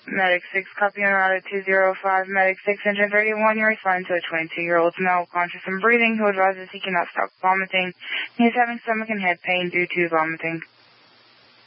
Medic 6, copy on route at 205. Medic 6, engine 31, you're responding to a 22-year-old male conscious and breathing who advises he cannot stop vomiting. He is having stomach and head pain due to vomiting.